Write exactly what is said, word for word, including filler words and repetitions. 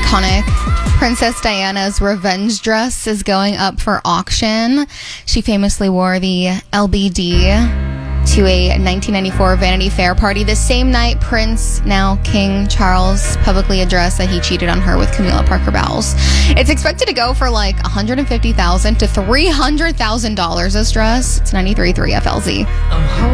iconic. Princess Diana's revenge dress is going up for auction. She famously wore the L B D to a nineteen ninety-four Vanity Fair party the same night Prince, now King Charles, publicly addressed that he cheated on her with Camilla Parker Bowles. It's expected to go for like one hundred fifty thousand dollars to three hundred thousand dollars, this dress. It's ninety-three point three F L Z.